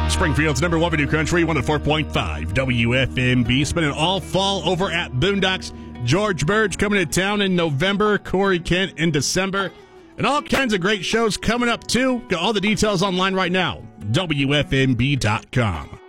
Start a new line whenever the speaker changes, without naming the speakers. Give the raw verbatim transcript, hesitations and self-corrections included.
Springfield's number one video country, one oh four point five W F M B. Spending all fall over at Boondocks. George Burge coming to town in November. Corey Kent in December. And all kinds of great shows coming up, too. Got all the details online right now. W F M B dot com.